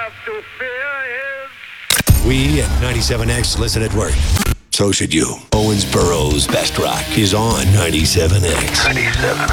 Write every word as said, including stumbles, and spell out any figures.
have to fear is... We at ninety-seven X listen at work. So should you. Owensboro's best rock is on ninety-seven X. ninety-seven